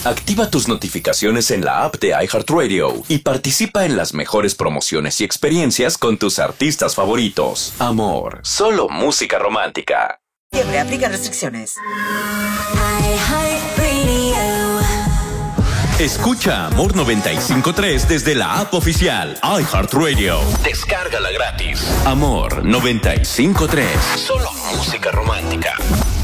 Activa tus notificaciones en la app de iHeartRadio y participa en las mejores promociones y experiencias con tus artistas favoritos. Amor, solo música romántica. Siempre aplica restricciones. Escucha Amor 95.3 desde la app oficial iHeartRadio. Descárgala gratis. Amor 95.3. Solo música romántica.